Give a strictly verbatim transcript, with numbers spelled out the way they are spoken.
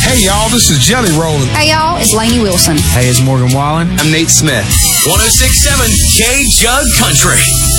Hey, y'all, this is Jelly Roll. Hey, y'all, it's Lainey Wilson. Hey, it's Morgan Wallen. I'm Nate Smith. one oh six point seven K Jug Country.